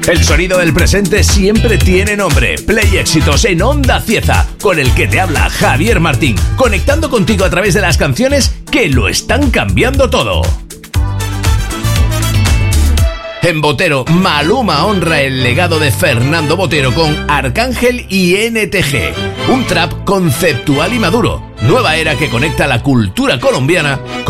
El sonido del presente siempre tiene nombre. Play Éxitos en Onda Cieza, con el que te habla Javier Martín, conectando contigo a través de las canciones que lo están cambiando todo. En Botero, Maluma honra el legado de Fernando Botero con Arcángel y NTG. Un trap conceptual y maduro. Nueva era que conecta la cultura colombiana con